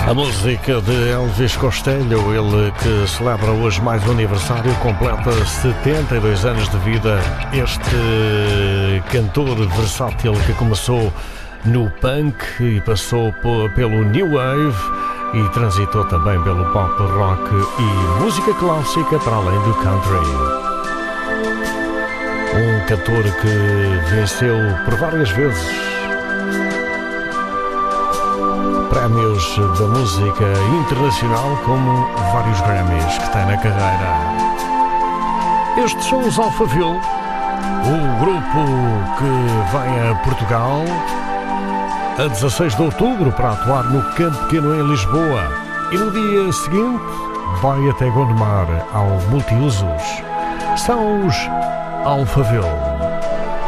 A música de Elvis Costello, ele que celebra hoje mais um aniversário, completa 72 anos de vida. Este cantor versátil que começou no punk e passou pelo new wave e transitou também pelo pop rock e música clássica para além do country. Um cantor que venceu por várias vezes prémios da música internacional, como vários Grammys que tem na carreira. Estes são os Alphaville, o grupo que vem a Portugal a 16 de outubro para atuar no Campo Pequeno em Lisboa e no dia seguinte vai até Gondomar ao Multiusos. São os Alphaville.